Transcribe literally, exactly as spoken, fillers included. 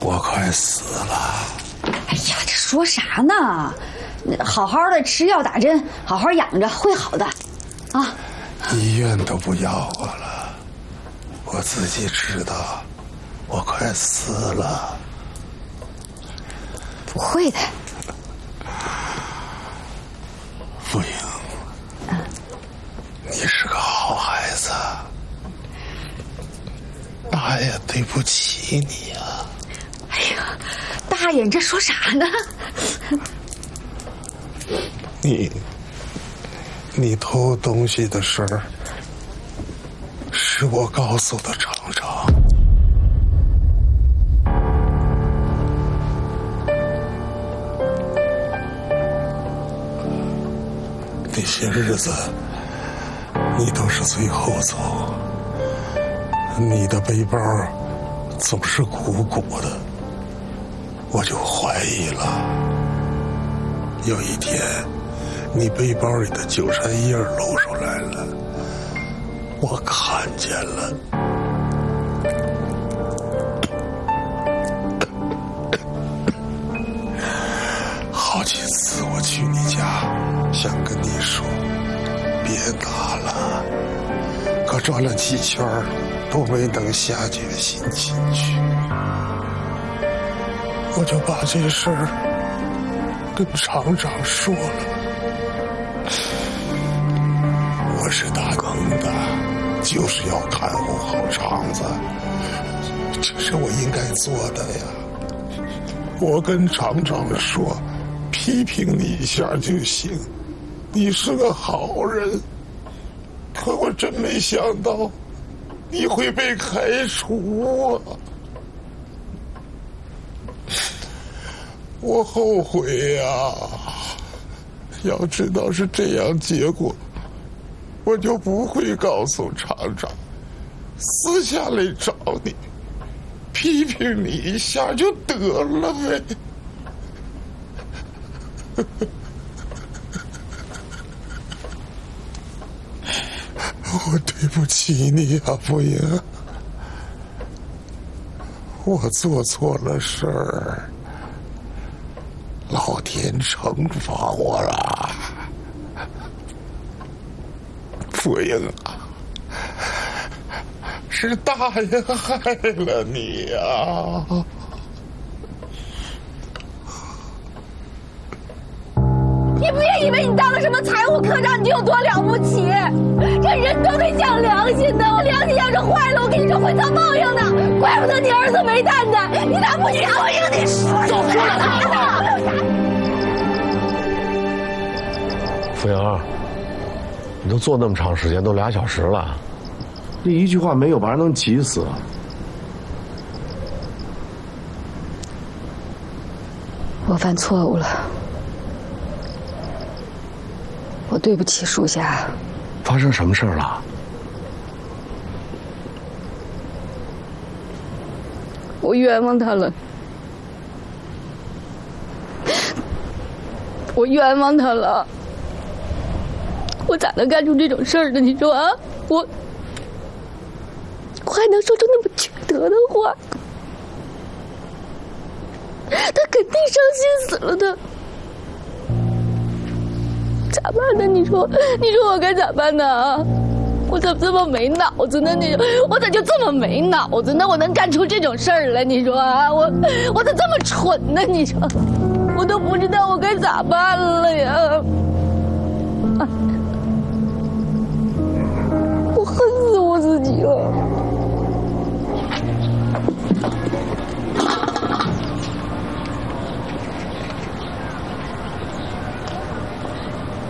我快死了！ 哎呀，这说啥呢？好好的吃药打针，好好养着，会好的，啊！ 医院都不要我了，我自己知道，我快死了。 不会的， 傅英，嗯，你是个好孩子，大爷对不起你呀、啊。 哎呀，大爷，你这说啥呢？ 你，你偷东西的事儿，是我告诉的厂长。那些日子，你都是最后走，你的背包总是鼓鼓的，我就怀疑了。有一天，你背包里的九山叶露出来了，我看见了。好几次我去你家，想跟你说别拿了，可转了几圈都没能下决心进去，我就把这事儿跟厂长说了。我是打更的，就是要看护好厂子，这是我应该做的呀。我跟厂长说，批评你一下就行，你是个好人。可我真没想到你会被开除啊！我后悔呀！要知道是这样结果，我就不会告诉厂长，私下来找你，批评你一下就得了呗。我对不起你啊，傅英，我做错了事儿，老天惩罚我了。傅英啊，是大爷害了你呀、啊！ 你不也以为你当了什么财务科长你就有多了不起？这人都得讲良心的，我良心要是坏了，我跟你说会遭报应的。怪不得你儿子没蛋蛋，你咋不讲？我应你说就说啥呢？ 傅英，你都坐那么长时间，都俩小时了，这一句话没有把人能急死。 我犯错误了。我对不起属下。 发生什么事了？ 我冤枉他了，我冤枉他了，我咋能干出这种事儿呢？你说啊，我我还能说出那么缺德的话？他肯定伤心死了的。咋办呢？你说，你说我该咋办呢？我怎么这么没脑子呢？你说，我咋就这么没脑子呢？我能干出这种事儿来？你说啊，我我咋这么蠢呢？你说，我都不知道我该咋办了呀！啊、我恨死